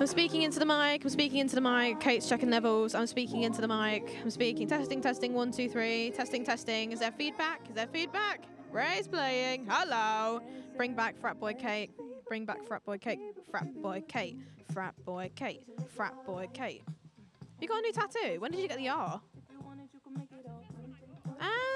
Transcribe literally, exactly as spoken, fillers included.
I'm speaking into the mic. I'm speaking into the mic. Kate's checking levels. I'm speaking into the mic. I'm speaking. Testing, testing. One, two, three. Testing, testing. Is there feedback? Is there feedback? Ray's playing. Hello. Bring back Frat Boy Kate. Bring back Frat Boy Kate. Frat Boy Kate. Frat Boy Kate. Frat Boy Kate. You got a new tattoo? When did you get the R?